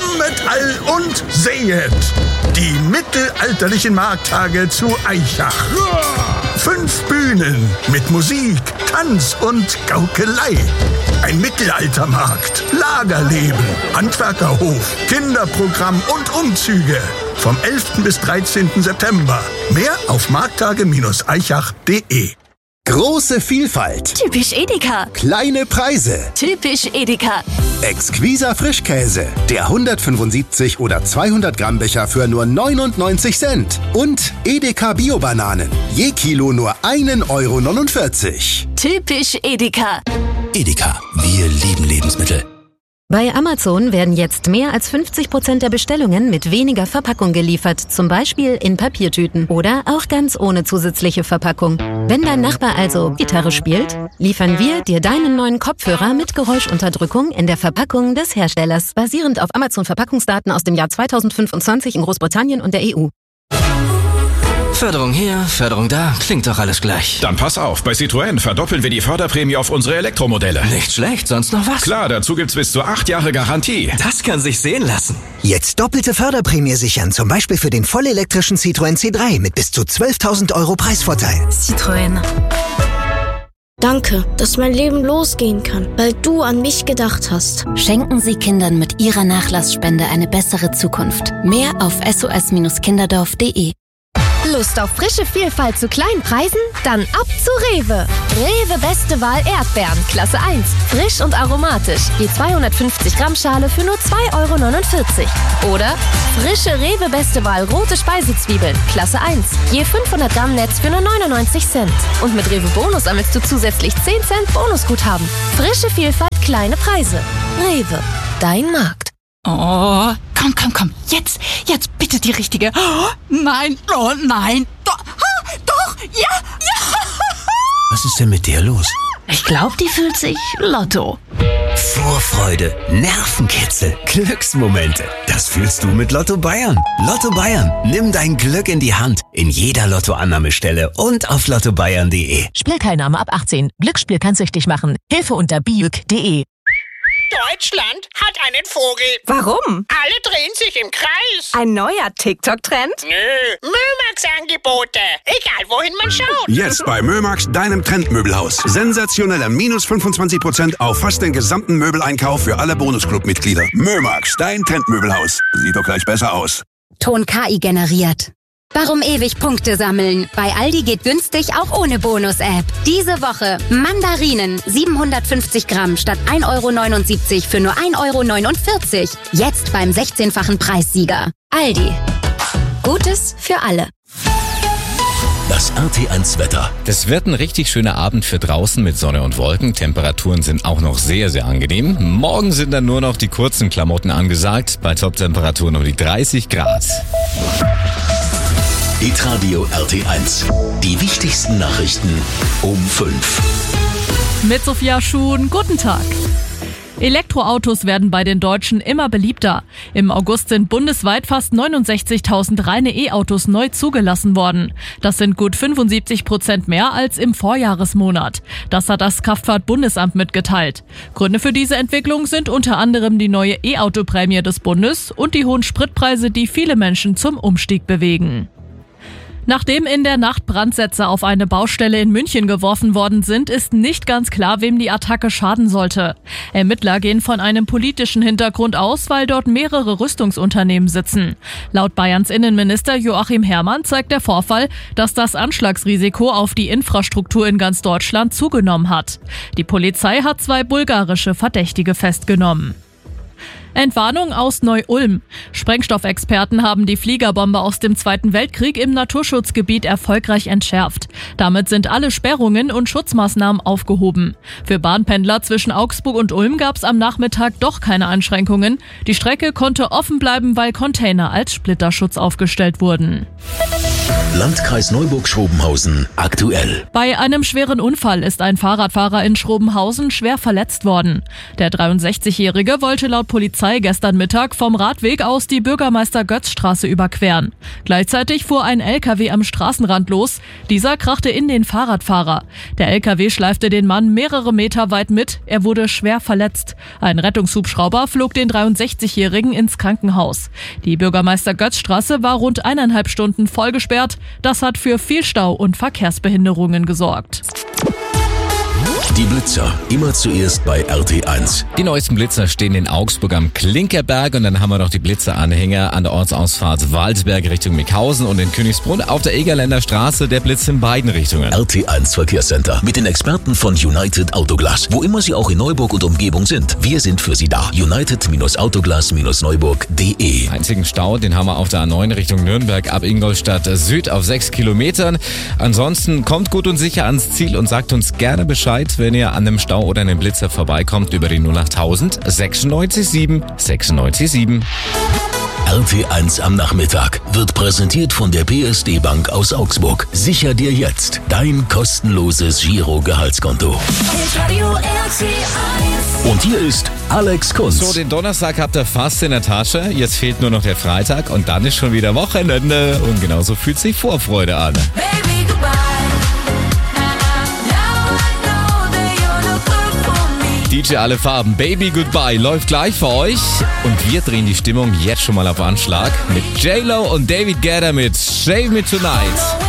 Kommet all und sehet die mittelalterlichen Markttage zu Aichach. 5 Bühnen mit Musik, Tanz und Gaukelei. Ein Mittelaltermarkt, Lagerleben, Handwerkerhof, Kinderprogramm und Umzüge. Vom 11. bis 13. September. Mehr auf markttage-aichach.de. Große Vielfalt. Typisch Edeka. Kleine Preise. Typisch Edeka. Exquiser Frischkäse. Der 175 oder 200 Gramm Becher für nur 99 Cent. Und Edeka Bio-Bananen. Je Kilo nur 1,49 €. Typisch Edeka. Edeka, wir lieben Lebensmittel. Bei Amazon werden jetzt mehr als 50% der Bestellungen mit weniger Verpackung geliefert, zum Beispiel in Papiertüten oder auch ganz ohne zusätzliche Verpackung. Wenn dein Nachbar also Gitarre spielt, liefern wir dir deinen neuen Kopfhörer mit Geräuschunterdrückung in der Verpackung des Herstellers, basierend auf Amazon-Verpackungsdaten aus dem Jahr 2025 in Großbritannien und der EU. Förderung hier, Förderung da, klingt doch alles gleich. Dann pass auf, bei Citroën verdoppeln wir die Förderprämie auf unsere Elektromodelle. Nicht schlecht, sonst noch was? Klar, dazu gibt's bis zu 8 Jahre Garantie. Das kann sich sehen lassen. Jetzt doppelte Förderprämie sichern, zum Beispiel für den vollelektrischen Citroën C3 mit bis zu 12.000 € Preisvorteil. Citroën. Danke, dass mein Leben losgehen kann, weil du an mich gedacht hast. Schenken Sie Kindern mit Ihrer Nachlassspende eine bessere Zukunft. Mehr auf sos-kinderdorf.de. Lust auf frische Vielfalt zu kleinen Preisen? Dann ab zu Rewe. Rewe Beste Wahl Erdbeeren, Klasse 1. Frisch und aromatisch. Je 250 Gramm Schale für nur 2,49 €. Oder frische Rewe Beste Wahl rote Speisezwiebeln, Klasse 1. Je 500 Gramm Netz für nur 99 Cent. Und mit Rewe Bonus sammelst du zusätzlich 10 Cent Bonusguthaben. Frische Vielfalt, kleine Preise. Rewe, dein Markt. Oh, komm, jetzt bitte die richtige. Oh, nein, doch, ja. Was ist denn mit der los? Ich glaube, die fühlt sich Lotto. Vorfreude, Nervenkitzel, Glücksmomente. Das fühlst du mit Lotto Bayern. Lotto Bayern, nimm dein Glück in die Hand. In jeder Lottoannahmestelle und auf lottobayern.de. Spielteilnahme ab 18. Glücksspiel kann süchtig machen. Hilfe unter biuk.de. Deutschland hat einen Vogel. Warum? Alle drehen sich im Kreis. Ein neuer TikTok-Trend? Nö, Mömax-Angebote. Egal, wohin man schaut. Jetzt bei Mömax, deinem Trendmöbelhaus. Sensationelle minus 25% auf fast den gesamten Möbeleinkauf für alle Bonusclub-Mitglieder. Mömax, dein Trendmöbelhaus. Sieht doch gleich besser aus. Ton KI generiert. Warum ewig Punkte sammeln? Bei Aldi geht günstig auch ohne Bonus-App. Diese Woche Mandarinen 750 Gramm statt 1,79 € für nur 1,49 €. Jetzt beim 16-fachen Preissieger. Aldi. Gutes für alle. Das RT1 Wetter. Das wird ein richtig schöner Abend für draußen mit Sonne und Wolken. Temperaturen sind auch noch sehr, sehr angenehm. Morgen sind dann nur noch die kurzen Klamotten angesagt. Bei Toptemperaturen um die 30 Grad. Hitradio RT1. Die wichtigsten Nachrichten um 5. Mit Sophia Schuhn, guten Tag. Elektroautos werden bei den Deutschen immer beliebter. Im August sind bundesweit fast 69.000 reine E-Autos neu zugelassen worden. Das sind gut 75% mehr als im Vorjahresmonat. Das hat das Kraftfahrtbundesamt mitgeteilt. Gründe für diese Entwicklung sind unter anderem die neue E-Auto-Prämie des Bundes und die hohen Spritpreise, die viele Menschen zum Umstieg bewegen. Nachdem in der Nacht Brandsätze auf eine Baustelle in München geworfen worden sind, ist nicht ganz klar, wem die Attacke schaden sollte. Ermittler gehen von einem politischen Hintergrund aus, weil dort mehrere Rüstungsunternehmen sitzen. Laut Bayerns Innenminister Joachim Herrmann zeigt der Vorfall, dass das Anschlagsrisiko auf die Infrastruktur in ganz Deutschland zugenommen hat. Die Polizei hat 2 bulgarische Verdächtige festgenommen. Entwarnung aus Neu-Ulm. Sprengstoffexperten haben die Fliegerbombe aus dem Zweiten Weltkrieg im Naturschutzgebiet erfolgreich entschärft. Damit sind alle Sperrungen und Schutzmaßnahmen aufgehoben. Für Bahnpendler zwischen Augsburg und Ulm gab es am Nachmittag doch keine Einschränkungen. Die Strecke konnte offen bleiben, weil Container als Splitterschutz aufgestellt wurden. Landkreis Neuburg-Schrobenhausen aktuell. Bei einem schweren Unfall ist ein Fahrradfahrer in Schrobenhausen schwer verletzt worden. Der 63-Jährige wollte laut Polizei gestern Mittag vom Radweg aus die Bürgermeister-Götz-Straße überqueren. Gleichzeitig fuhr ein LKW am Straßenrand los. Dieser krachte in den Fahrradfahrer. Der LKW schleifte den Mann mehrere Meter weit mit. Er wurde schwer verletzt. Ein Rettungshubschrauber flog den 63-Jährigen ins Krankenhaus. Die Bürgermeister-Götz-Straße war rund 1,5 Stunden vollgesperrt. Das hat für viel Stau und Verkehrsbehinderungen gesorgt. Die Blitzer, immer zuerst bei RT1. Die neuesten Blitzer stehen in Augsburg am Klinkerberg und dann haben wir noch die Blitzeranhänger an der Ortsausfahrt Walsberg Richtung Mickhausen und in Königsbrunn auf der Egerländer Straße, der Blitz in beiden Richtungen. RT1 Verkehrscenter mit den Experten von United Autoglas. Wo immer Sie auch in Neuburg und Umgebung sind, wir sind für Sie da. United-Autoglas-Neuburg.de. Einzigen Stau, den haben wir auf der A9 Richtung Nürnberg ab Ingolstadt Süd auf 6 Kilometern. Ansonsten kommt gut und sicher ans Ziel und sagt uns gerne Bescheid, wenn ihr an einem Stau oder einem Blitzer vorbeikommt über die 08000 96 7 96 7. RT1 am Nachmittag wird präsentiert von der PSD Bank aus Augsburg. Sicher dir jetzt dein kostenloses Giro-Gehaltskonto. Und hier ist Alex Kunz. So, den Donnerstag habt ihr fast in der Tasche. Jetzt fehlt nur noch der Freitag und dann ist schon wieder Wochenende. Und genauso fühlt sich Vorfreude an. Baby, goodbye. DJ Alle Farben, Baby Goodbye läuft gleich für euch und wir drehen die Stimmung jetzt schon mal auf Anschlag mit J-Lo und David Guetta mit Shave Me Tonight.